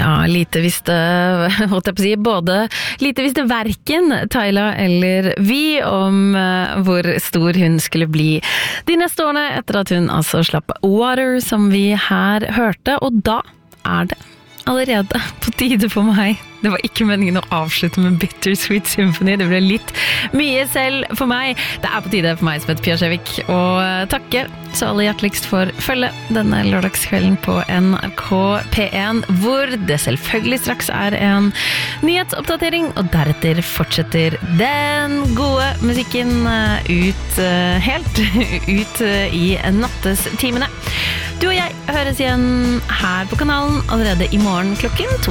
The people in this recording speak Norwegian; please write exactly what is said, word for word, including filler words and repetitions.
Ja, lite visste, holdt jeg på å si, både lite visste hverken Tyla eller vi om uh, hvor stor hun skulle bli de neste årene etter at hun altså slapp Water, som vi her hørte, og da er det allerede på tide for meg. Det var ikke meningen å avslutte med Bittersweet Symphony. Det ble litt mye selv for meg. Det er på tide for meg som heter Pia Skjevik å takke så aller hjerteligst for følge denne lørdagskvelden på N R K P én, hvor det selvfølgelig straks er en nyhetsoppdatering, og deretter fortsetter den gode musikken ut helt ut i nattestimene. Du og jeg høres igjen her på kanalen allerede i morgen klokken to.